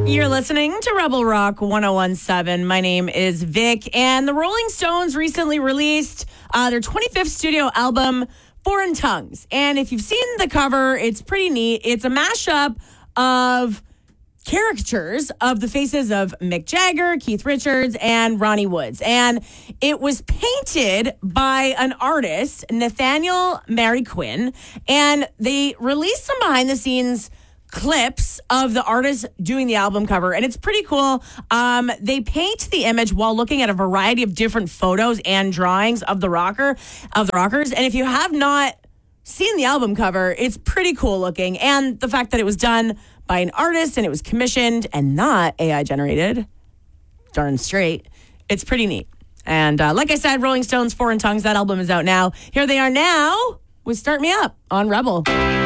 You're listening to Rebel Rock 1017. My name is Vic, and the Rolling Stones recently released their 25th studio album, Foreign Tongues. And if you've seen the cover, it's pretty neat. It's a mashup of caricatures of the faces of Mick Jagger, Keith Richards, and Ronnie Woods. And it was painted by an artist, Nathaniel Mary Quinn, and they released some behind-the-scenes clips of the artist doing the album cover, and it's pretty cool. They paint the image while looking at a variety of different photos and drawings of the rockers. And if you have not seen the album cover, it's pretty cool looking. And the fact that it was done by an artist and it was commissioned and not AI generated, darn straight, it's pretty neat. And like I said, Rolling Stones, Foreign Tongues, that album is out now. Here they are now with Start Me Up on Rebel.